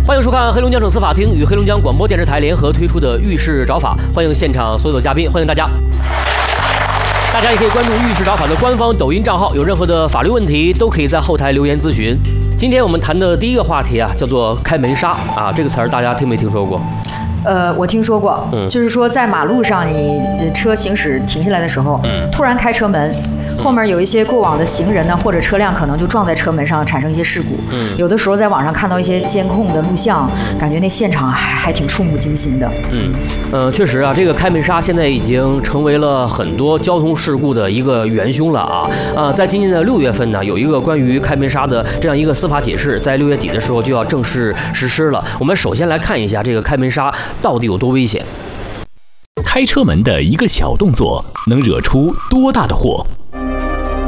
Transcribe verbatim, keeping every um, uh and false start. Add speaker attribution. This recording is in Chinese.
Speaker 1: 欢迎收看黑龙江省司法厅与黑龙江广播电视台联合推出的《遇事找法》，欢迎现场所有的嘉宾，欢迎大家。大家也可以关注《遇事找法》的官方抖音账号，有任何的法律问题都可以在后台留言咨询。今天我们谈的第一个话题啊，叫做开门杀啊，这个词儿大家听没听说过？
Speaker 2: 呃，我听说过，嗯，就是说在马路上，你车行驶停下来的时候，嗯，突然开车门，后面有一些过往的行人呢，或者车辆可能就撞在车门上，产生一些事故。嗯，有的时候在网上看到一些监控的录像，感觉那现场还还挺触目惊心的。
Speaker 1: 嗯，呃，确实啊，这个开门杀现在已经成为了很多交通事故的一个元凶了啊。呃，在今年的六月份呢，有一个关于开门杀的这样一个司法解释，在六月底的时候就要正式实施了。我们首先来看一下这个开门杀到底有多危险。
Speaker 3: 开车门的一个小动作能惹出多大的祸？